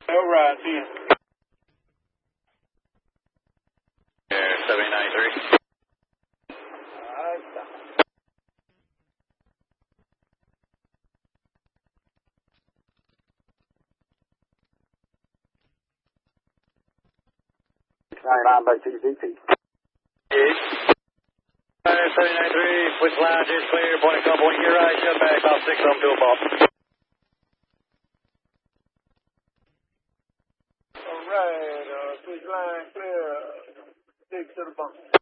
All right, see you. 793. By TVP. 793, switch lounge is clear, point a couple in your right, shut back, about 6 of them to a ball. All right, switch line clear, 6 to the bump.